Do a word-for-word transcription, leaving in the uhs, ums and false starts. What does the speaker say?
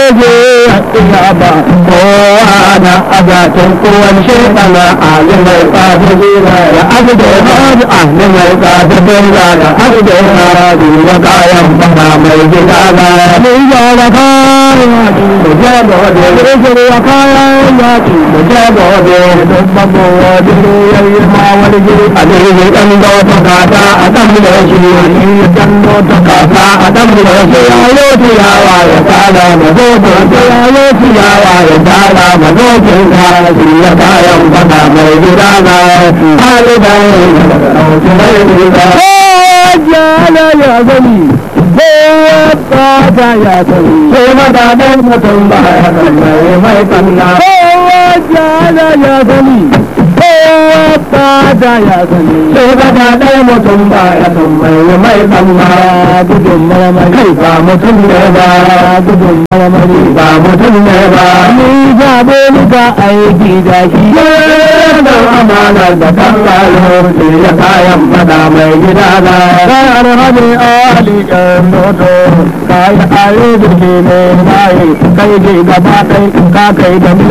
je ya ba kowa na agatun kowane shekana alimai fadi da abu da hajji alimai fadi da abu da hajji da kayan bana mai gida ba ni ya da kayan da jaba wadda ya rikiri ya kayan yaki da jaba wadda ya dubbago wadda ya yi ma wani giri a jirgi ɗan da wata kata a ɗan da shi wani ɗan da wata kata a ɗan da shi ya yi ciyawa ya tsada ma zoton ta ya yi ciyawa ya tsada ma zoton ta shi ya kayan bana mai gida na halibai da ɗauki mai gida jala ya gani kowa tsada ya sani sai madadan mutum ba ya sani mai kanna kowa jala ya sani kowa tsada ya sani sai madadan mutum ba ya sani mai kanna gudun maramari kai ba mutum ne ba gudun maramari ba mutum ne ba ni zaɓe ni ka aiki da shi da amanar da kan kayo ya kayan fada mai gida na ƙarar hajji ali ƙan noto kayi ayo jirgi ne bayi kai ke gaba kai ka kai da